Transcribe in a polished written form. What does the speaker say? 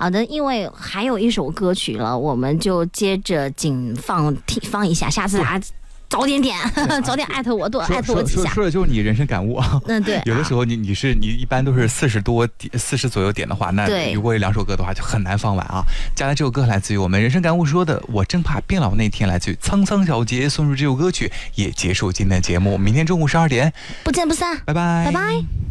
好的，因为还有一首歌曲了，我们就接着紧放一下，下次大家早点点，早点艾特我，多艾特我几下。 说的就是你人生感悟啊。 对， 有的时候你一般都是40左右点的话，那如果有2首歌的话就很难放完啊。接下来这首歌来自于我们人生感悟说的《我正怕变老那天》，来自于沧桑小杰送出这首歌曲，也结束今天的节目。明天中午12点不见不散，拜拜，拜拜。